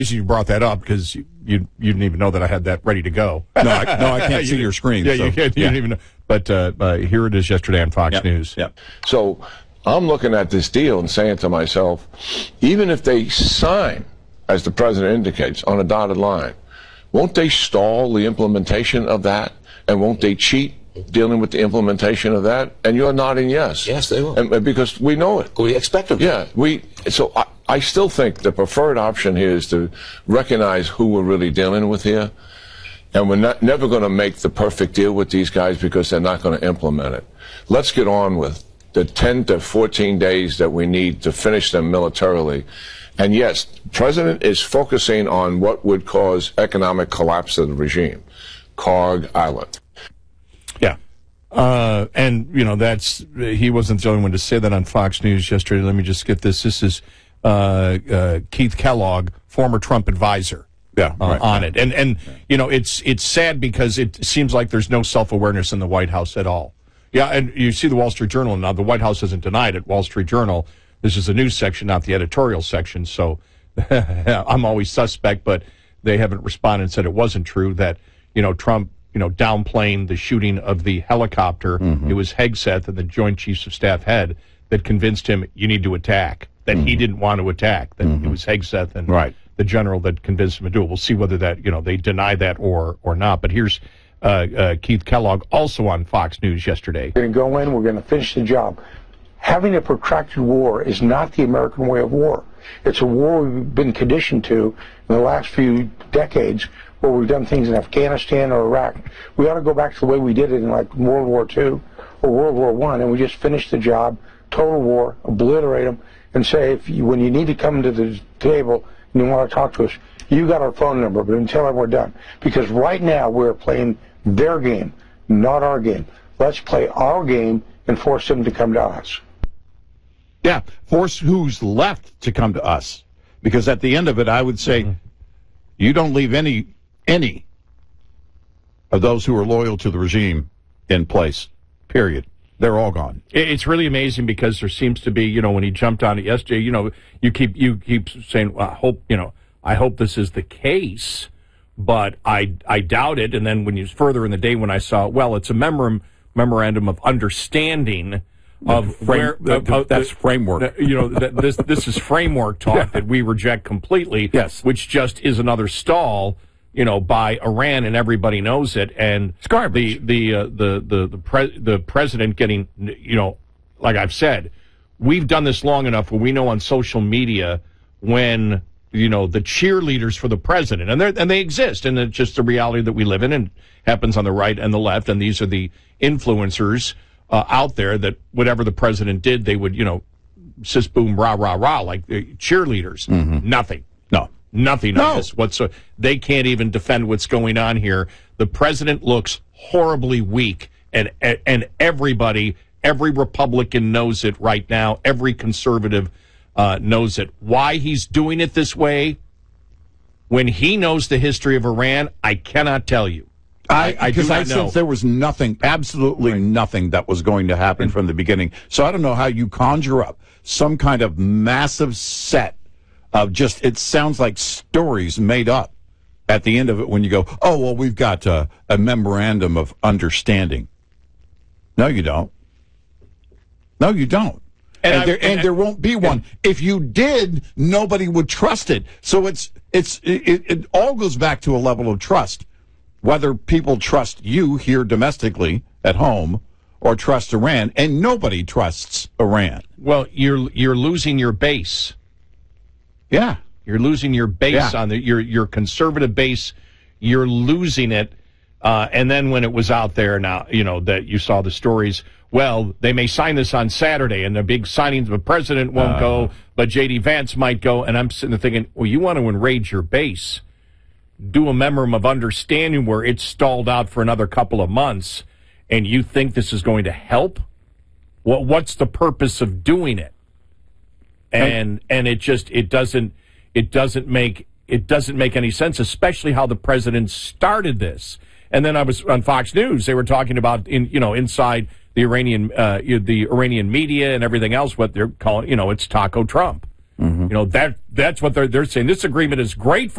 You brought that up because you didn't even know that I had that ready to go. No, I can't see your screen. Yeah, so, you didn't even know. But here it is yesterday on Fox News. Yep. So I'm looking at this deal and saying to myself, even if they sign, as the president indicates, on a dotted line, won't they stall the implementation of that? And won't they cheat dealing with the implementation of that? And you're nodding yes. Yes, they will. And because we know it. We expect them. Yeah. So I still think the preferred option here is to recognize who we're really dealing with here. And we're never going to make the perfect deal with these guys because they're not going to implement it. Let's get on with the 10 to 14 days that we need to finish them militarily. And yes, the president is focusing on what would cause economic collapse of the regime, Karg Island. Yeah. And, he wasn't the only one to say that on Fox News yesterday. Let me just get this. This is Keith Kellogg, former Trump advisor. On it. And it's sad because it seems like there's no self-awareness in the White House at all. Yeah, and you see the Wall Street Journal now. The White House hasn't denied it. Wall Street Journal, this is the news section, not the editorial section, so I'm always suspect, but they haven't responded and said it wasn't true that, Trump, downplaying the shooting of the helicopter. It was Hegseth and the Joint Chiefs of Staff head that convinced him you need to attack, that he didn't want to attack, that it was Hegseth and the general that convinced him to do it. We'll see whether that, they deny that or not. But here's Keith Kellogg, also on Fox News yesterday. We're going to go in, we're going to finish the job. Having a protracted war is not the American way of war. It's a war we've been conditioned to in the last few decades where we've done things in Afghanistan or Iraq. We ought to go back to the way we did it in like World War II or World War I, and we just finish the job, total war, obliterate them, and say, when you need to come to the table and you want to talk to us, you got our phone number, but until we're done. Because right now we're playing their game, not our game. Let's play our game and force them to come to us. Yeah, force who's left to come to us. Because at the end of it, I would say, you don't leave any of those who are loyal to the regime in place, period. They're all gone. It's really amazing because there seems to be, when he jumped on it yesterday, you keep saying, well, I hope this is the case, but I doubt it. And then when you further in the day when I saw, well, it's a memorandum of understanding of that's framework. This is framework talk that we reject completely. Yes, which just is another stall, by Iran, and everybody knows it. And it's garbage. The president getting, like I've said, we've done this long enough where we know on social media when the cheerleaders for the president, and they exist, and it's just the reality that we live in, and happens on the right and the left, and these are the influencers out there that whatever the president did, they would, sis boom rah rah rah, like cheerleaders. Nothing. Nothing on this whatsoever. They can't even defend what's going on here. The president looks horribly weak, and everybody, every Republican knows it right now. Every conservative knows it. Why he's doing it this way, when he knows the history of Iran, I cannot tell you. I sense there was nothing, absolutely nothing that was going to happen from the beginning. So I don't know how you conjure up some kind of massive set of just, it sounds like stories made up at the end of it when you go, oh, well, we've got a memorandum of understanding. No, you don't. No, you don't. And there won't be one. If you did, nobody would trust it. So it all goes back to a level of trust. Whether people trust you here domestically at home or trust Iran, and nobody trusts Iran. Well, you're losing your base. Yeah, you're losing your base on your conservative base. You're losing it. And then when it was out there now, that you saw the stories. Well, they may sign this on Saturday, and the big signing, the president won't go, but J.D. Vance might go. And I'm sitting there thinking, well, you want to enrage your base. Do a memorandum of understanding where it's stalled out for another couple of months, and you think this is going to help? What's the purpose of doing it? And it doesn't make any sense, especially how the president started this. And then I was on Fox News. They were talking about inside the Iranian media and everything else, what they're calling, it's Taco Trump. You know, that's what they're saying. This agreement is great for